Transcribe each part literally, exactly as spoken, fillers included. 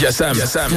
Yazam.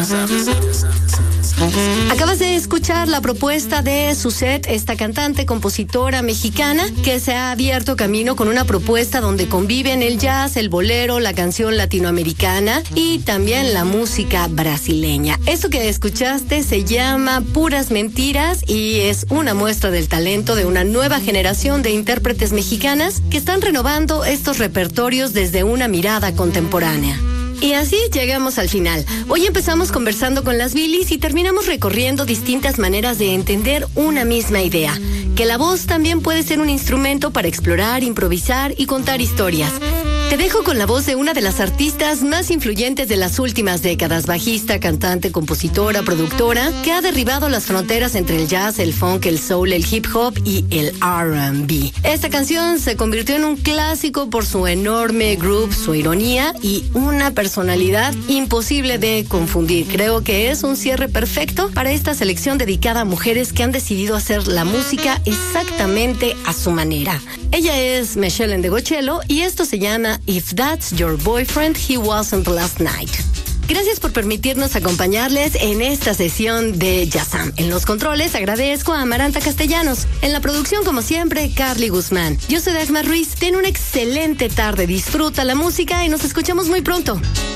Acabas de escuchar la propuesta de Suzette, esta cantante, compositora mexicana, que se ha abierto camino con una propuesta donde conviven el jazz, el bolero, la canción latinoamericana y también la música brasileña. Esto que escuchaste se llama Puras Mentiras y es una muestra del talento de una nueva generación de intérpretes mexicanas que están renovando estos repertorios desde una mirada contemporánea. Y así llegamos al final. Hoy empezamos conversando con las Billys y terminamos recorriendo distintas maneras de entender una misma idea, que la voz también puede ser un instrumento para explorar, improvisar y contar historias. Te dejo con la voz de una de las artistas más influyentes de las últimas décadas, bajista, cantante, compositora, productora, que ha derribado las fronteras entre el jazz, el funk, el soul, el hip hop y el R and B. Esta canción se convirtió en un clásico por su enorme groove, su ironía y una personalidad imposible de confundir. Creo que es un cierre perfecto para esta selección dedicada a mujeres que han decidido hacer la música exactamente a su manera. Ella es Michelle Ndegeocello y esto se llama If That's Your Boyfriend, He Wasn't Last Night. Gracias por permitirnos acompañarles en esta sesión de Yazam. En los controles agradezco a Amaranta Castellanos. En la producción, como siempre, Carly Guzmán. Yo soy Dagmar Ruiz. Ten una excelente tarde, disfruta la música y nos escuchamos muy pronto.